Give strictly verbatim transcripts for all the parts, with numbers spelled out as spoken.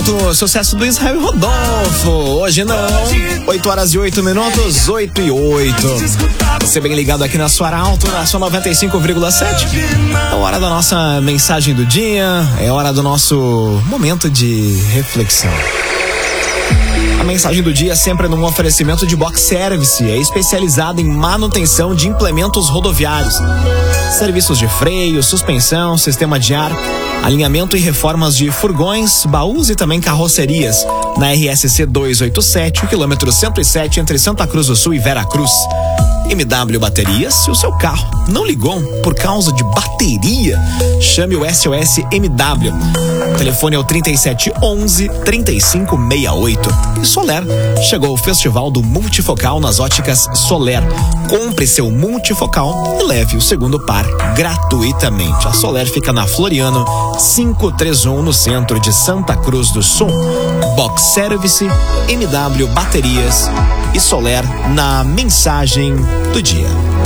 Arauto, sucesso do Israel Rodolfo. Hoje não, oito horas e oito minutos, oito e oito. Você bem ligado aqui na sua Arauto, na sua noventa e cinco vírgula sete. É hora da nossa mensagem do dia, é hora do nosso momento de reflexão. A mensagem do dia é sempre num oferecimento de Box Service, é especializado em manutenção de implementos rodoviários, serviços de freio, suspensão, sistema de ar, alinhamento e reformas de furgões, baús e também carrocerias, na R S C duzentos e oitenta e sete, quilômetro cento e sete, entre Santa Cruz do Sul e Vera Cruz. M W Baterias, se o seu carro não ligou por causa de bateria, chame o S O S M W. O telefone é o trinta e sete onze, trinta e cinco sessenta e oito. E Soler, chegou o festival do multifocal nas óticas Soler. Compre seu multifocal e leve o segundo par gratuitamente. A Soler fica na Floriano quinhentos e trinta e um, no centro de Santa Cruz do Sul. Box Service, M W Baterias e Soler na mensagem do dia.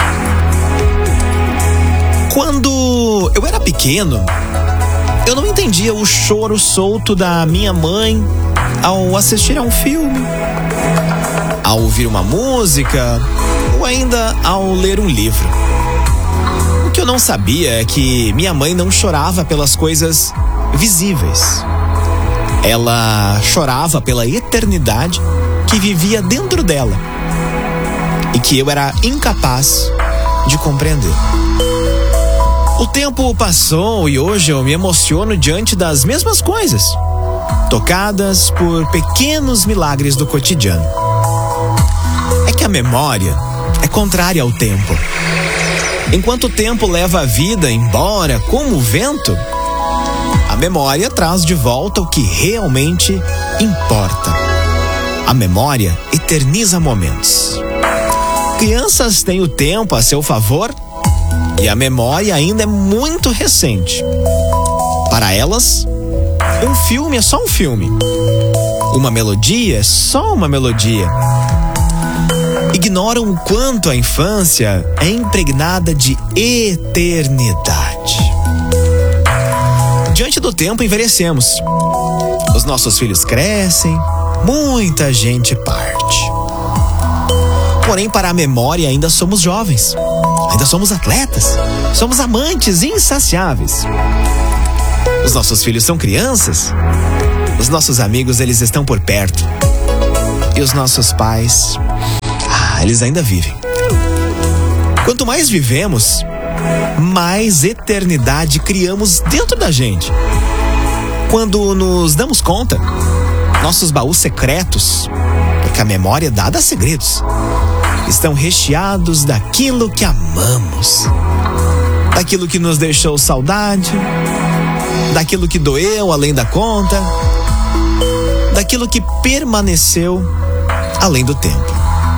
Quando eu era pequeno, eu não entendia o choro solto da minha mãe ao assistir a um filme, ao ouvir uma música ou ainda ao ler um livro. O que eu não sabia é que minha mãe não chorava pelas coisas visíveis. Ela chorava pela eternidade que vivia dentro dela e que eu era incapaz de compreender. O tempo passou e hoje eu me emociono diante das mesmas coisas, tocadas por pequenos milagres do cotidiano. É que a memória é contrária ao tempo. Enquanto o tempo leva a vida embora como o vento, a memória traz de volta o que realmente importa. A memória eterniza momentos. Crianças têm o tempo a seu favor e a memória ainda é muito recente. Para elas, um filme é só um filme. Uma melodia é só uma melodia. Ignoram o quanto a infância é impregnada de eternidade. Diante do tempo envelhecemos. Os nossos filhos crescem, muita gente parte. Porém, para a memória ainda somos jovens, ainda somos atletas, somos amantes insaciáveis. Os nossos filhos são crianças, os nossos amigos, eles estão por perto. E os nossos pais, ah, eles ainda vivem. Quanto mais vivemos, mais eternidade criamos dentro da gente. Quando nos damos conta, nossos baús secretos, porque a memória dá dá segredos, estão recheados daquilo que amamos, daquilo que nos deixou saudade, daquilo que doeu além da conta, daquilo que permaneceu além do tempo.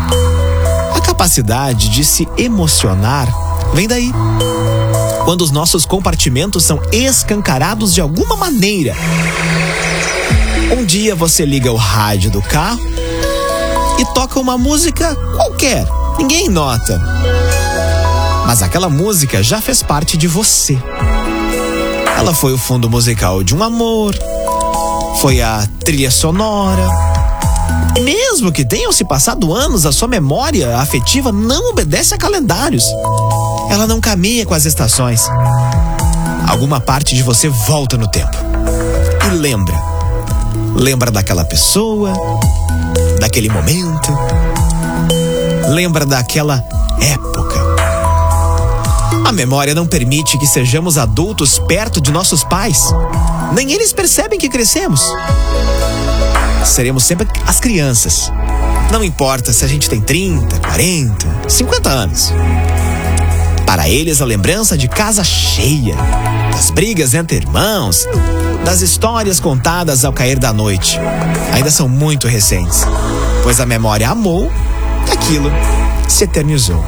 A capacidade de se emocionar vem daí. Quando os nossos compartimentos são escancarados de alguma maneira. Um dia você liga o rádio do carro e toca uma música qualquer, ninguém nota. Mas aquela música já fez parte de você. Ela foi o fundo musical de um amor, foi a trilha sonora. E mesmo que tenham se passado anos, a sua memória afetiva não obedece a calendários. Ela não caminha com as estações. Alguma parte de você volta no tempo e lembra. Lembra daquela pessoa, daquele momento. Lembra daquela época. A memória não permite que sejamos adultos perto de nossos pais. Nem eles percebem que crescemos. Seremos sempre as crianças. Não importa se a gente tem trinta, quarenta, cinquenta anos. Para eles, a lembrança de casa cheia, das brigas entre irmãos, das histórias contadas ao cair da noite, ainda são muito recentes, pois a memória amou e aquilo se eternizou.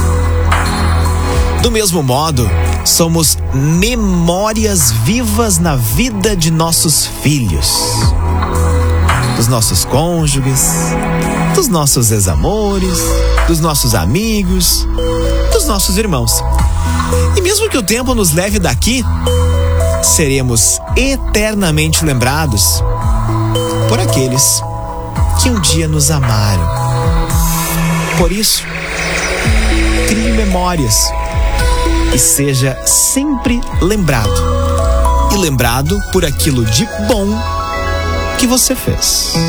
Do mesmo modo, somos memórias vivas na vida de nossos filhos, dos nossos cônjuges, dos nossos ex-amores, dos nossos amigos, dos nossos irmãos. E mesmo que o tempo nos leve daqui, seremos eternamente lembrados por aqueles que um dia nos amaram. Por isso, crie memórias e seja sempre lembrado. E lembrado por aquilo de bom que você fez.